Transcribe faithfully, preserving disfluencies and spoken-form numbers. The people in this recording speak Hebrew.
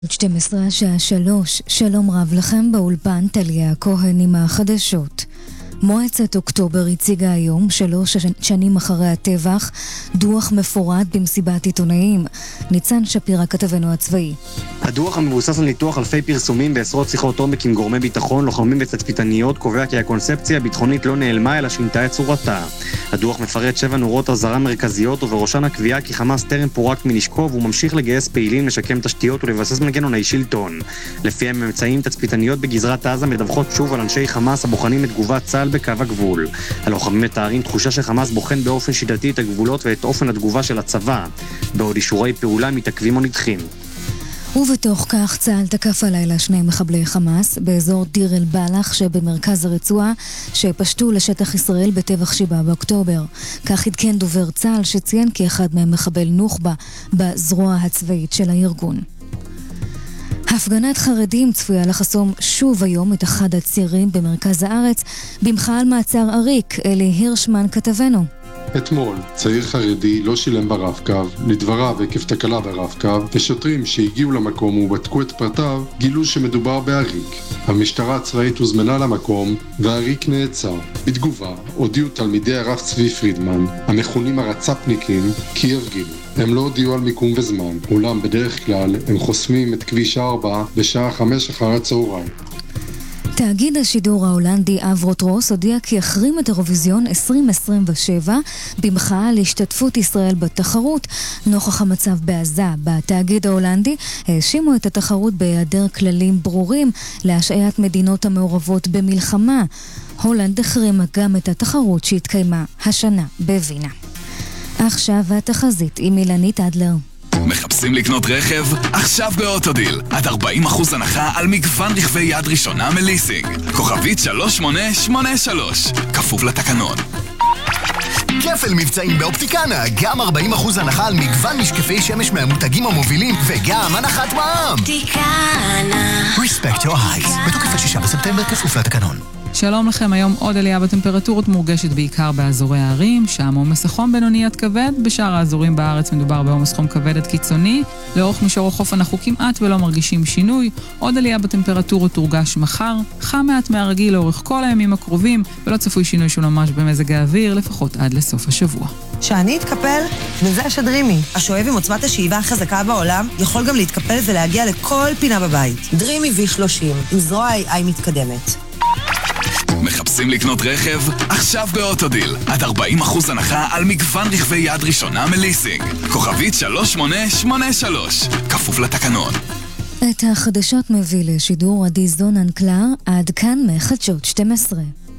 שתים עשרה השעה שלוש, שלום רב לכם באולפן טליה כהן עם החדשות. מועצת אוקטובר הציגה היום, שלוש שנים אחרי הטבח, דוח מפורט במסיבת עיתונאים. ניצן שפירא כתבנו הצבאי. הדוח המבוסס על ניתוח אלפי פרסומים בעשרות שיחות עומק עם גורמי ביטחון, לוחמים ותצפיתניות, קובע כי הקונספציה הביטחונית לא נעלמה אלא שינתה את צורתה. הדוח מפרט שבע נורות אזהרה מרכזיות ובראשן הקביעה כי חמאס טרם פורק מנשקו והוא ממשיך לגייס פעילים, לשקם תשתיות ולבסס מנגנוני שלטון. לפיהם ממצאים תצפיתניות בגזרת עזה מדווחות שוב על אנשי חמאס הבוחנים את תגובת צה"ל בקו הגבול. הלוחמים מתארים תחושה שחמאס בוחן באופן שיטתי את הגבולות ואת אופן התגובה של הצבא, בעוד אישורי פעולה מתעכבים או נדחים. ובתוך כך צה"ל תקף הלילה שני מחבלי חמאס באזור דיר אל בלח שבמרכז הרצועה שפשטו לשטח ישראל בטבח שבעה באוקטובר. כך עדכן דובר צה"ל שציין כי אחד מהם מחבל נוח'בה בזרוע הצבאית של הארגון. הפגנת חרדים צפויה לחסום שוב היום את אחד הצירים במרכז הארץ במחאה על מעצר אריק. אלי הירשמן כתבנו. אתמול צעיר חרדי לא שילם ברב-קו, לדבריו עקב תקלה ברב-קו, ושוטרים שהגיעו למקום ובדקו את פרטיו גילו שמדובר באריק. המשטרה הצבאית הוזמנה למקום והאריק נעצר. בתגובה הודיעו תלמידי הרב צבי פרידמן, המכונים הרצפניקים, כי ירגילו. הם לא הודיעו על מיקום וזמן, אולם בדרך כלל הם חוסמים את כביש ארבע בשעה חמש אחר הצהריים. תאגיד השידור ההולנדי אברוטרוס הודיע כי יחרים את אירוויזיון עשרים עשרים ושבע במחאה על השתתפות ישראל בתחרות נוכח המצב בעזה. בתאגיד ההולנדי האשימו את התחרות בהיעדר כללים ברורים להשעיית מדינות המעורבות במלחמה. הולנד החרימה גם את התחרות שהתקיימה השנה בווינה. עכשיו התחזית עם אילנית אדלר. מחפשים לקנות רכב? עכשיו באוטודיל. עד ארבעים אחוז הנחה על מגוון רכבי יד ראשונה מליסינג. כוכבית שלוש שמונה שמונה שלוש. כפוף לתקנון. כפל מבצעים באופטיקנה. גם ארבעים אחוז הנחה על מגוון משקפי שמש מהמותגים המובילים וגם הנחת מע"מ. אופטיקנה. Respect your eyes. בתוקף השישה בספטמבר כפוף לתקנון. שלום לכם, היום עוד עלייה בטמפרטורות מורגשת בעיקר באזורי הערים, שם עומס החום בינוני עד כבד, בשאר האזורים בארץ מדובר בעומס חום כבד עד קיצוני, לאורך מישור החוף אנחנו כמעט ולא מרגישים שינוי, עוד עלייה בטמפרטורות תורגש מחר, חם מעט מהרגיל לאורך כל הימים הקרובים, ולא צפוי שינוי של ממש במזג האוויר, לפחות עד לסוף השבוע. שאני אתקפל, וזה השדרימי. השואב עם עוצמת השאיבה החזקה בעולם, יכול גם להתקפל ולהגיע לכל פינה בבית. דרימי וי שלושים, עם זרוע איי איי מתקדמת. מחפשים לקנות רכב? עכשיו באוטודיל. עד ארבעים אחוז הנחה על מגוון רכבי יד ראשונה מליסינג. כוכבית שלוש שמונה שמונה שלוש. כפוף לתקנון. את החדשות מביא לשידור עדי זונן קלר, עד כאן מחדשות שתים עשרה.